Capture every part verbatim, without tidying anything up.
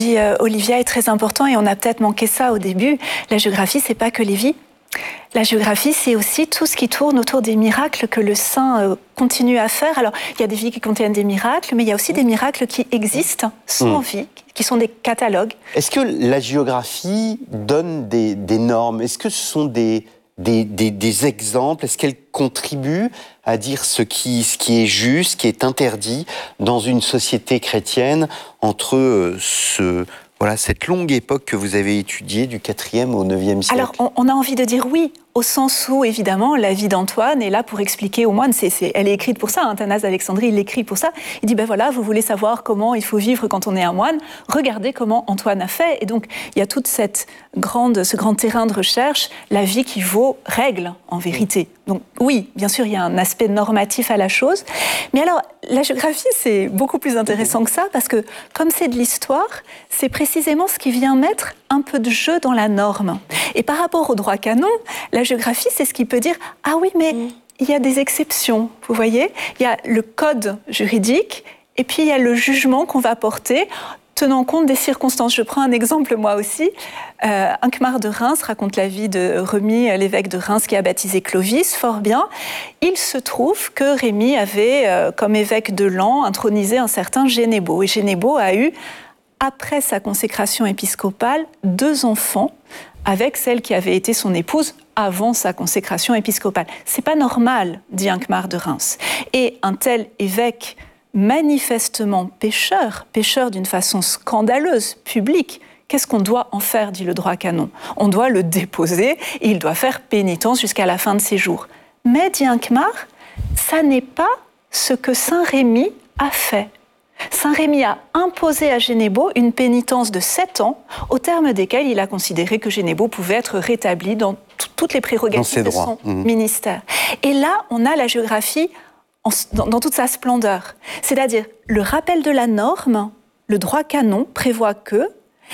Euh, Olivia est très important et on a peut-être manqué ça au début. La géographie, c'est pas que les vies. La géographie, c'est aussi tout ce qui tourne autour des miracles que le saint euh, continue à faire. Alors, il y a des vies qui contiennent des miracles, mais il y a aussi des miracles qui existent sans mmh. vie, qui sont des catalogues. Est-ce que la géographie donne des, des normes? Est-ce que ce sont des, des, des, des exemples? Est-ce qu'elle contribue à dire ce qui, ce qui est juste, ce qui est interdit dans une société chrétienne entre euh, ce... Voilà, cette longue époque que vous avez étudiée du quatrième au neuvième siècle. Alors, on, on a envie de dire oui, au sens où, évidemment, la vie d'Antoine est là pour expliquer aux moines, c'est, c'est, elle est écrite pour ça, hein, Athanase d'Alexandrie, il l'écrit pour ça. Il dit, ben voilà, vous voulez savoir comment il faut vivre quand on est un moine, regardez comment Antoine a fait. Et donc, il y a toute cette grande, ce grand terrain de recherche, la vie qui vaut règle, en vérité. Donc, oui, bien sûr, il y a un aspect normatif à la chose. Mais alors, la géographie, c'est beaucoup plus intéressant que ça, parce que, comme c'est de l'histoire, c'est précisément ce qui vient mettre un peu de jeu dans la norme. Et par rapport au droit canon, la géographie, c'est ce qui peut dire « Ah oui, mais il y a des exceptions, vous voyez ? Il y a le code juridique, et puis il y a le jugement qu'on va porter, tenant compte des circonstances. » Je prends un exemple, moi aussi. Euh, Hincmar de Reims raconte la vie de Remy, l'évêque de Reims qui a baptisé Clovis, fort bien. Il se trouve que Rémy avait, euh, comme évêque de Laon, intronisé un certain Génébeau. Et Génébeau a eu, après sa consécration épiscopale, deux enfants avec celle qui avait été son épouse avant sa consécration épiscopale. C'est pas normal, dit Hincmar de Reims. Et un tel évêque manifestement pécheur, pécheur d'une façon scandaleuse, publique, qu'est-ce qu'on doit en faire, dit le droit canon? On doit le déposer et il doit faire pénitence jusqu'à la fin de ses jours. Mais, dit Hincmar, ça n'est pas ce que saint Rémy a fait. Saint Rémy a imposé à Génébeau une pénitence de sept ans, au terme desquels il a considéré que Génébeau pouvait être rétabli dans t- toutes les prérogatives de son mmh. ministère. Et là, on a la géographie en, dans, dans toute sa splendeur. C'est-à-dire, le rappel de la norme, le droit canon prévoit que,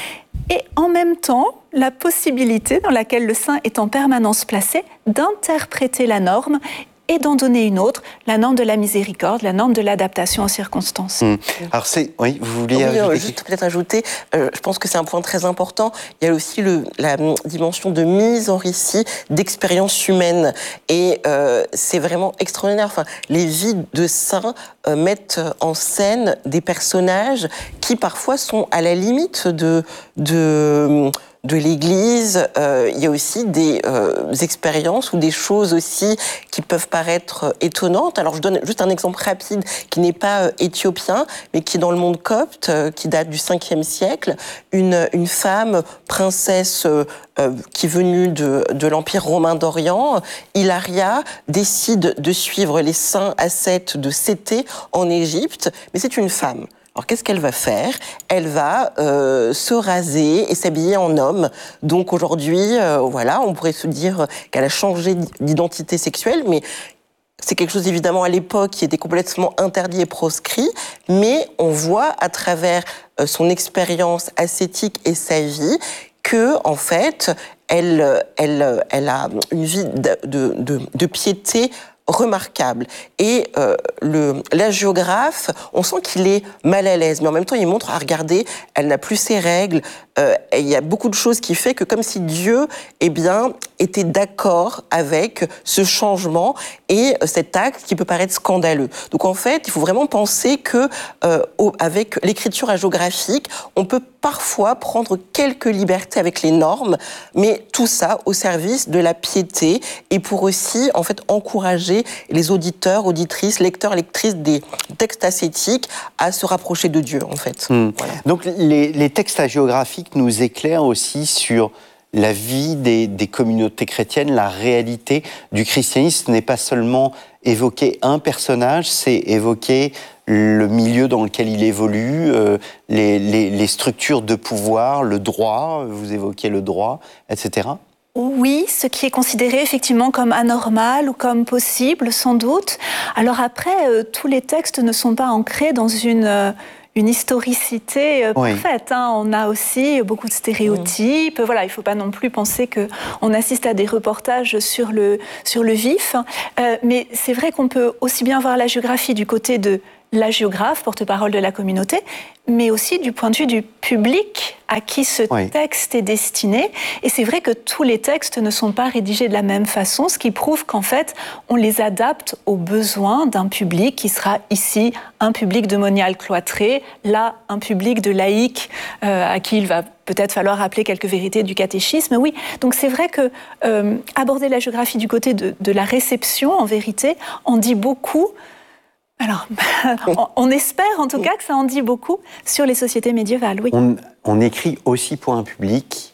et en même temps, la possibilité dans laquelle le saint est en permanence placé d'interpréter la norme et d'en donner une autre, la norme de la miséricorde, la norme de l'adaptation aux circonstances. Mmh. Alors c'est, oui, vous vouliez oui, ajouter... euh, juste peut-être ajouter, euh, je pense que c'est un point très important, il y a aussi le, la dimension de mise en récit d'expérience humaine, et euh, c'est vraiment extraordinaire. Enfin, les vies de saints euh, mettent en scène des personnages qui parfois sont à la limite de... de de l'Église, euh, il y a aussi des euh, expériences ou des choses aussi qui peuvent paraître étonnantes. Alors je donne juste un exemple rapide qui n'est pas euh, éthiopien, mais qui est dans le monde copte, euh, qui date du cinquième siècle. Une, une femme, princesse euh, euh, qui est venue de, de l'Empire romain d'Orient, Hilaria, décide de suivre les saints ascètes de Sété en Égypte, mais c'est une femme. Alors, qu'est-ce qu'elle va faire? Elle va euh, se raser et s'habiller en homme. Donc, aujourd'hui, euh, voilà, on pourrait se dire qu'elle a changé d'identité sexuelle, mais c'est quelque chose, évidemment, à l'époque qui était complètement interdit et proscrit. Mais on voit, à travers euh, son expérience ascétique et sa vie, que, en fait, elle, elle, elle a une vie de, de, de, de piété remarquable. Et euh, le, la géographe, on sent qu'il est mal à l'aise, mais en même temps, il montre, à regarder, elle n'a plus ses règles, euh, et il y a beaucoup de choses qui fait que comme si Dieu, eh bien, était d'accord avec ce changement et cet acte qui peut paraître scandaleux. Donc en fait, il faut vraiment penser que euh, au, avec l'écriture hagiographique, on peut parfois prendre quelques libertés avec les normes, mais tout ça au service de la piété et pour aussi, en fait, encourager les auditeurs, auditrices, lecteurs, lectrices des textes ascétiques à se rapprocher de Dieu, en fait. Mmh. Voilà. Donc les, les textes hagiographiques nous éclairent aussi sur la vie des, des communautés chrétiennes, la réalité du christianisme. Ce n'est pas seulement évoquer un personnage, c'est évoquer le milieu dans lequel il évolue, euh, les, les, les structures de pouvoir, le droit, vous évoquez le droit, et cetera. Oui, ce qui est considéré effectivement comme anormal ou comme possible, sans doute. Alors après, euh, tous les textes ne sont pas ancrés dans une... Euh, une historicité euh, oui. parfaite. Hein. On a aussi beaucoup de stéréotypes. Mmh. Voilà, il ne faut pas non plus penser qu'on assiste à des reportages sur le, sur le vif. Euh, mais c'est vrai qu'on peut aussi bien voir la géographie du côté de l'hagiographe, porte-parole de la communauté, mais aussi du point de vue du public à qui ce oui. texte est destiné. Et c'est vrai que tous les textes ne sont pas rédigés de la même façon, ce qui prouve qu'en fait, on les adapte aux besoins d'un public qui sera ici un public de monial cloîtré, là un public de laïcs euh, à qui il va peut-être falloir rappeler quelques vérités du catéchisme. Oui, donc c'est vrai que euh, aborder la géographie du côté de, de la réception, en vérité, en dit beaucoup. Alors, on espère en tout cas que ça en dit beaucoup sur les sociétés médiévales, oui. On, on écrit aussi pour un public.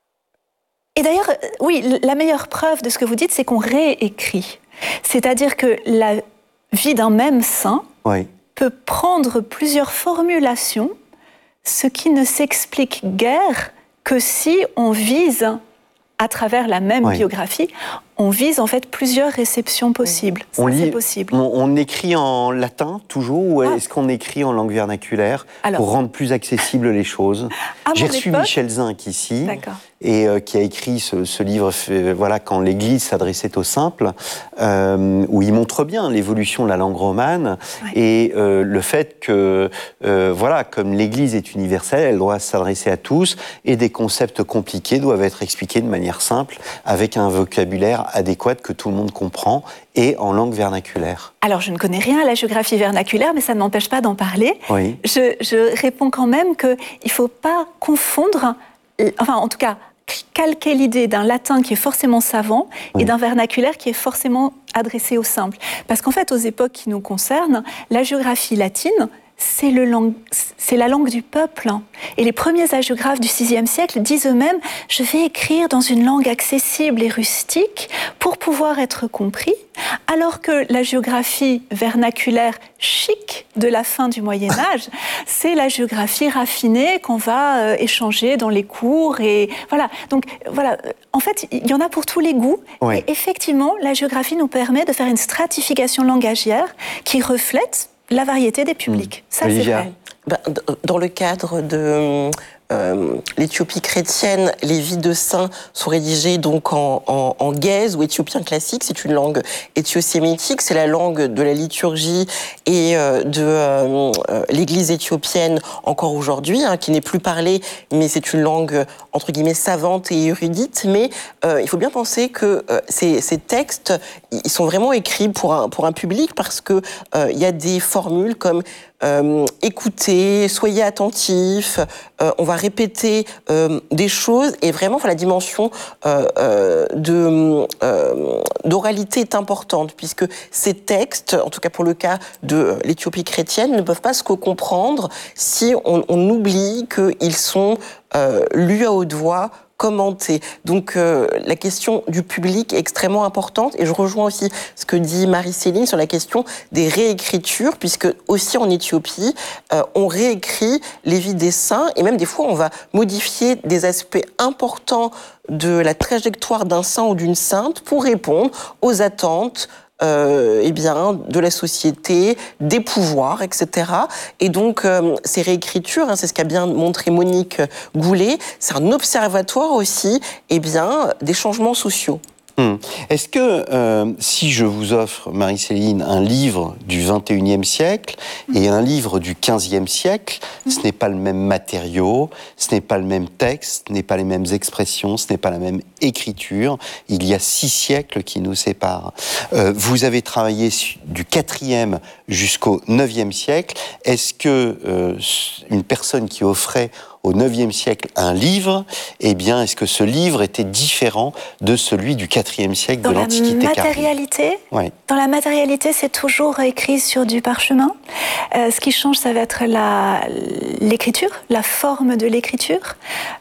Et d'ailleurs, oui, la meilleure preuve de ce que vous dites, c'est qu'on réécrit. C'est-à-dire que la vie d'un même saint oui. peut prendre plusieurs formulations, ce qui ne s'explique guère que si on vise, à travers la même oui. biographie, on vise en fait plusieurs réceptions possibles. On Ça, lit, c'est possible. On, on écrit en latin toujours ou ah. est-ce qu'on écrit en langue vernaculaire Alors, pour rendre plus accessibles les choses? J'ai reçu époque, Michel Zinc ici et euh, qui a écrit ce, ce livre fait, voilà, quand l'Église s'adressait aux simples, euh, où il montre bien l'évolution de la langue romane oui. et euh, le fait que, euh, voilà, comme l'Église est universelle, elle doit s'adresser à tous et des concepts compliqués doivent être expliqués de manière simple avec un vocabulaire adéquate que tout le monde comprend et en langue vernaculaire. Alors, je ne connais rien à la géographie vernaculaire, mais ça ne m'empêche pas d'en parler. Oui. Je, je réponds quand même qu'il ne faut pas confondre, enfin, en tout cas, calquer l'idée d'un latin qui est forcément savant oui. et d'un vernaculaire qui est forcément adressé aux simples. Parce qu'en fait, aux époques qui nous concernent, la géographie latine, c'est, le lang... c'est la langue du peuple. Et les premiers hagiographes du sixième siècle disent eux-mêmes « Je vais écrire dans une langue accessible et rustique pour pouvoir être compris », alors que la géographie vernaculaire chic de la fin du Moyen-Âge, c'est la géographie raffinée qu'on va euh, échanger dans les cours. Et voilà. Donc, voilà. En fait, il y en a pour tous les goûts. Oui. Et effectivement, la géographie nous permet de faire une stratification langagière qui reflète la variété des publics. Mmh. Ça, Olivia. c'est vrai. Ben, dans le cadre de euh, l'Éthiopie chrétienne, les vies de saints sont rédigées donc en, en, en guèze ou éthiopien classique. C'est une langue éthio-sémitique. C'est la langue de la liturgie et euh, de euh, l'Église éthiopienne encore aujourd'hui, hein, qui n'est plus parlée, mais c'est une langue entre guillemets savante et érudite. Mais euh, il faut bien penser que euh, ces, ces textes, ils sont vraiment écrits pour un pour un public parce que euh, il y a des formules comme Euh, écoutez, soyez attentifs, euh, on va répéter euh, des choses et vraiment enfin, la dimension euh, euh, de, euh, d'oralité est importante puisque ces textes, en tout cas pour le cas de l'Éthiopie chrétienne, ne peuvent pas se comprendre si on, on oublie qu'ils sont euh, lus à haute voix, commenter. Donc euh, la question du public est extrêmement importante et je rejoins aussi ce que dit Marie-Céline sur la question des réécritures puisque aussi en Éthiopie euh, on réécrit les vies des saints et même des fois on va modifier des aspects importants de la trajectoire d'un saint ou d'une sainte pour répondre aux attentes Euh, eh bien, de la société, des pouvoirs, et cetera. Et donc, euh, ces réécritures, hein, c'est ce qu'a bien montré Monique Goulet, c'est un observatoire aussi, eh bien, des changements sociaux. Hum. Est-ce que euh, si je vous offre, Marie-Céline, un livre du vingt et unième siècle et un livre du quinzième siècle, ce n'est pas le même matériau, ce n'est pas le même texte, ce n'est pas les mêmes expressions, ce n'est pas la même écriture. Il y a six siècles qui nous séparent. Euh, vous avez travaillé du quatrième jusqu'au neuvième siècle. Est-ce que euh, une personne qui offrait au neuvième siècle un livre, eh bien, est-ce que ce livre était différent de celui du quatrième siècle dans de l'Antiquité la matérialité, oui. Dans la matérialité, c'est toujours écrit sur du parchemin. Euh, ce qui change, ça va être la, l'écriture, la forme de l'écriture.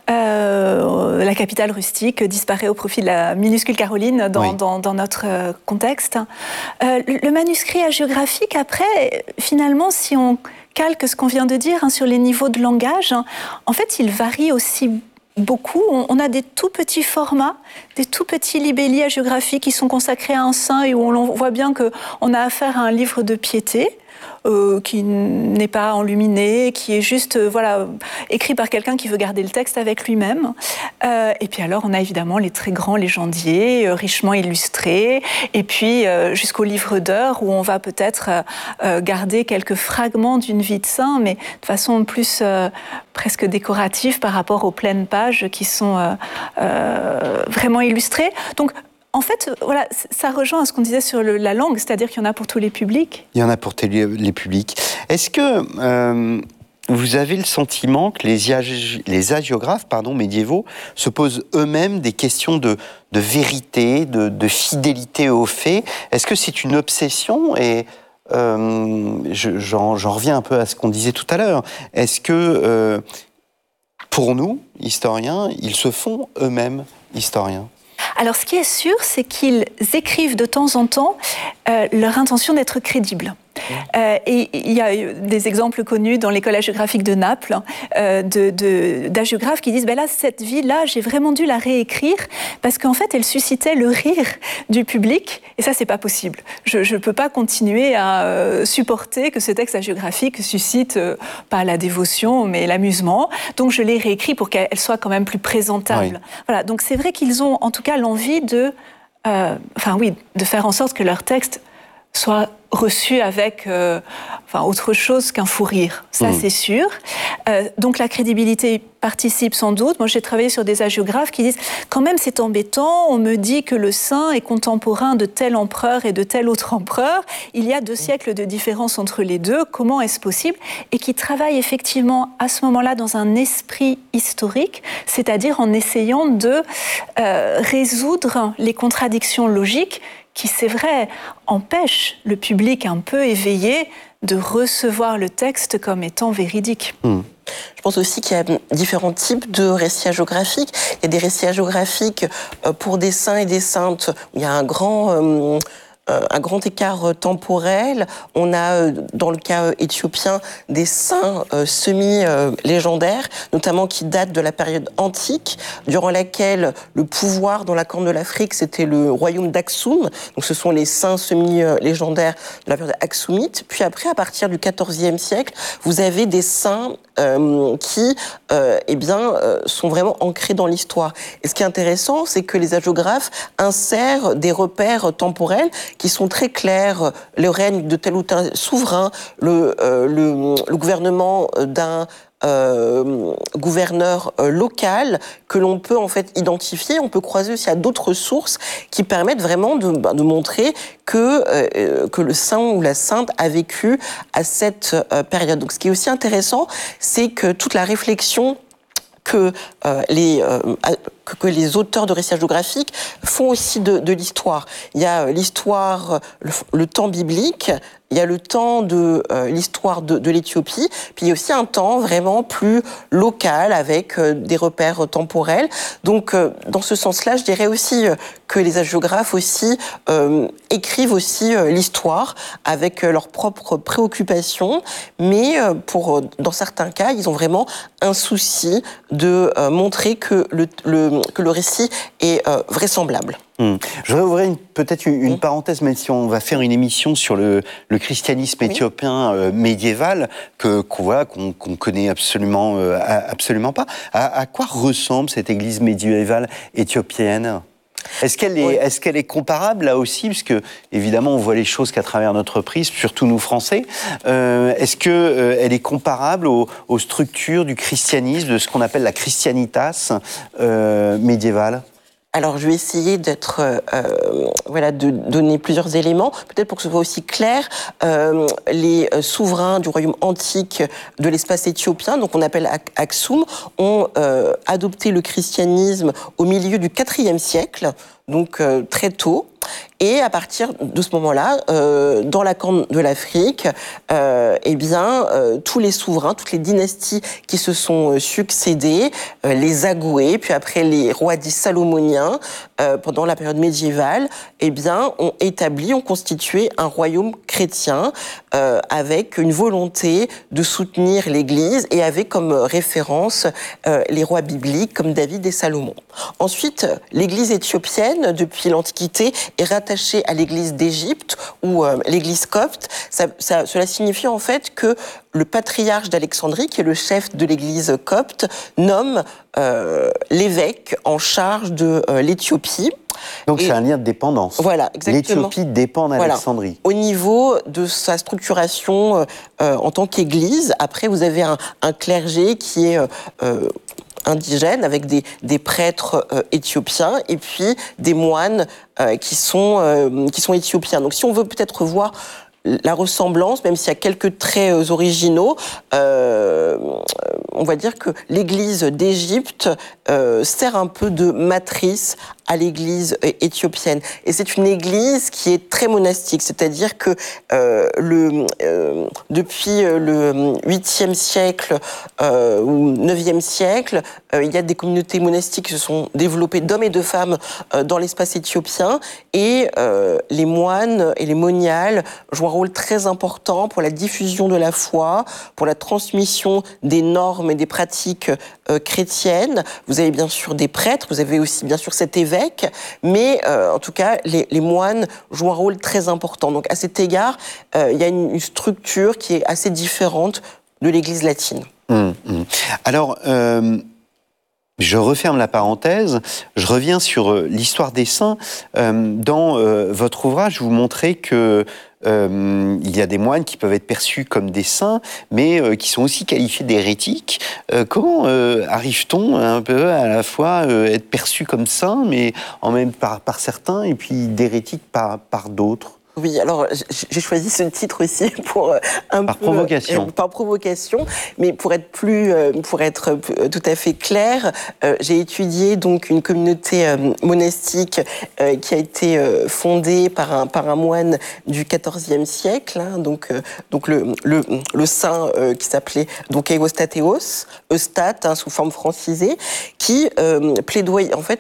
Euh, la capitale rustique disparaît au profit de la minuscule Caroline dans, oui. dans, dans notre contexte. Euh, le manuscrit hagiographique, après, finalement, si on calque ce qu'on vient de dire hein, sur les niveaux de langage, hein, en fait, il varie aussi beaucoup. On, on a des tout petits formats, des tout petits libelli hagiographiques qui sont consacrés à un saint et où on voit bien qu'on a affaire à un livre de piété. euh, qui n'est pas enluminé, qui est juste euh, voilà, écrit par quelqu'un qui veut garder le texte avec lui-même. Euh, et puis alors, on a évidemment les très grands légendiers, euh, richement illustrés, et puis euh, jusqu'au livre d'heures, où on va peut-être euh, garder quelques fragments d'une vie de saint, mais de façon plus euh, presque décorative par rapport aux pleines pages qui sont euh, euh, vraiment illustrées. Donc, en fait, voilà, ça rejoint à ce qu'on disait sur le, la langue, c'est-à-dire qu'il y en a pour tous les publics. Il y en a pour tous les, les publics. Est-ce que euh, vous avez le sentiment que les, agi- les hagiographes pardon, médiévaux se posent eux-mêmes des questions de, de vérité, de, de fidélité aux faits? Est-ce que c'est une obsession? Et euh, je, j'en, j'en reviens un peu à ce qu'on disait tout à l'heure. Est-ce que, euh, pour nous, historiens, ils se font eux-mêmes historiens? Alors, ce qui est sûr, c'est qu'ils écrivent de temps en temps euh, leur intention d'être crédibles. Euh, et il y a des exemples connus dans l'école hagiographique de Naples euh, de, de, d'hagiographes qui disent ben là, cette vie-là, j'ai vraiment dû la réécrire parce qu'en fait, elle suscitait le rire du public et ça, c'est pas possible. Je ne peux pas continuer à euh, supporter que ce texte hagiographique suscite euh, pas la dévotion, mais l'amusement. Donc, je l'ai réécrit pour qu'elle soit quand même plus présentable. Oui. Voilà. Donc, c'est vrai qu'ils ont en tout cas l'envie de, euh, enfin oui, de faire en sorte que leur texte soit reçu avec euh, enfin, autre chose qu'un fou rire, ça mmh. c'est sûr. Euh, donc la crédibilité participe sans doute. Moi j'ai travaillé sur des hagiographes qui disent quand même c'est embêtant, on me dit que le saint est contemporain de tel empereur et de tel autre empereur, il y a deux siècles de différence entre les deux, comment est-ce possible? Et qui travaillent effectivement à ce moment-là dans un esprit historique, c'est-à-dire en essayant de euh, résoudre les contradictions logiques qui, c'est vrai, empêche le public un peu éveillé de recevoir le texte comme étant véridique. Mmh. Je pense aussi qu'il y a différents types de récits hagiographiques. Il y a des récits hagiographiques pour des saints et des saintes. Il y a un grand... Euh, un grand écart temporel. On a, dans le cas éthiopien, des saints semi-légendaires, notamment qui datent de la période antique, durant laquelle le pouvoir dans la Corne de l'Afrique, c'était le royaume d'Aksum. Donc ce sont les saints semi-légendaires de la période aksoumite. Puis après, à partir du quatorzième siècle, vous avez des saints euh, qui euh, eh bien, euh, sont vraiment ancrés dans l'histoire. Et ce qui est intéressant, c'est que les hagiographes insèrent des repères temporels qui sont très clairs, le règne de tel ou tel souverain, le, euh, le, le gouvernement d'un euh, gouverneur euh, local que l'on peut en fait identifier. On peut croiser aussi à d'autres sources qui permettent vraiment de, bah, de montrer que, euh, que le saint ou la sainte a vécu à cette euh, période. Donc ce qui est aussi intéressant, c'est que toute la réflexion que euh, les... Euh, que les auteurs de récits hagiographiques font aussi de, de l'histoire. Il y a l'histoire, le, le temps biblique, il y a le temps de euh, l'histoire de, de l'Éthiopie, puis il y a aussi un temps vraiment plus local avec euh, des repères temporels. Donc, euh, dans ce sens-là, je dirais aussi euh, que les hagiographes aussi euh, écrivent aussi euh, l'histoire avec euh, leurs propres préoccupations, mais euh, pour, dans certains cas, ils ont vraiment un souci de euh, montrer que le, le que le récit est euh, vraisemblable. Hum. Je voudrais ouvrir une, peut-être une, une mmh. parenthèse, même si on va faire une émission sur le, le christianisme oui. éthiopien euh, médiéval, que, qu'on, voilà, qu'on, qu'on connaît absolument, euh, absolument pas. À, à quoi ressemble cette église médiévale éthiopienne ? Est-ce qu'elle est, oui. est-ce qu'elle est comparable là aussi, parce que évidemment on voit les choses qu'à travers notre prisme, surtout nous Français. Euh, est-ce que euh, elle est comparable aux, aux structures du christianisme, de ce qu'on appelle la christianitas euh, médiévale ? Alors, je vais essayer d'être, euh, voilà, de donner plusieurs éléments, peut-être pour que ce soit aussi clair. Euh, les souverains du royaume antique de l'espace éthiopien, donc on appelle Aksum, ont euh, adopté le christianisme au milieu du quatrième siècle, donc euh, très tôt. Et à partir de ce moment-là, euh, dans la Corne de l'Afrique, euh, eh bien, euh, tous les souverains, toutes les dynasties qui se sont succédées, euh, les Agoués, puis après les rois dits salomoniens, euh, pendant la période médiévale, eh bien, ont établi, ont constitué un royaume chrétien euh, avec une volonté de soutenir l'Église et avec comme référence euh, les rois bibliques comme David et Salomon. Ensuite, l'Église éthiopienne, depuis l'Antiquité, est rattaché à l'Église d'Égypte ou euh, l'Église copte. Ça, ça, cela signifie en fait que le patriarche d'Alexandrie, qui est le chef de l'Église copte, nomme euh, l'évêque en charge de euh, l'Éthiopie. Donc Et c'est un lien de dépendance. Voilà, exactement. L'Éthiopie dépend d'Alexandrie. Voilà. Au niveau de sa structuration euh, en tant qu'Église, après vous avez un, un clergé qui est euh, indigène avec des, des prêtres euh, éthiopiens et puis des moines euh, qui sont euh, qui sont éthiopiens. Donc si on veut peut-être voir la ressemblance, même s'il y a quelques traits euh, originaux, euh, on va dire que l'Église d'Égypte euh, sert un peu de matrice à l'église éthiopienne. Et c'est une église qui est très monastique, c'est-à-dire que euh, le, euh, depuis le huitième siècle euh, ou neuvième siècle, euh, il y a des communautés monastiques qui se sont développées d'hommes et de femmes euh, dans l'espace éthiopien, et euh, les moines et les moniales jouent un rôle très important pour la diffusion de la foi, pour la transmission des normes et des pratiques euh, chrétiennes. Vous avez bien sûr des prêtres, vous avez aussi bien sûr cet évêque, mais euh, en tout cas, les, les moines jouent un rôle très important. Donc à cet égard, euh, il y a une, une structure qui est assez différente de l'Église latine. Mmh, mmh. Alors, euh, je referme la parenthèse, je reviens sur euh, l'histoire des saints. Euh, dans euh, votre ouvrage, vous montrez que Euh, il y a des moines qui peuvent être perçus comme des saints, mais euh, qui sont aussi qualifiés d'hérétiques. Euh, comment euh, arrive-t-on un peu à la fois euh, être perçu comme saint, mais en même par, par certains, et puis d'hérétiques par, par d'autres? Oui, alors j'ai choisi ce titre aussi pour un par peu, provocation. Euh, par provocation, mais pour être plus, euh, pour être tout à fait clair, euh, j'ai étudié donc une communauté euh, monastique euh, qui a été euh, fondée par un par un moine du quatorzième siècle, hein, donc euh, donc le le, le saint euh, qui s'appelait donc Eustathéos, Eustate hein, sous forme francisée, qui euh, plaidoyait en fait